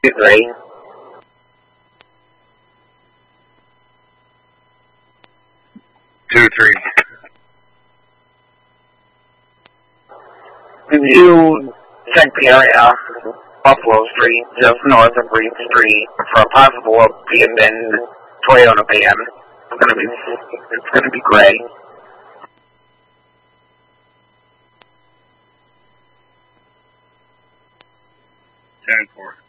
Gray. 2-3. You check the area, Buffalo Street, just north of Reed Street, for a possible abandoned Toyota van. It's gonna be gray. 10-4.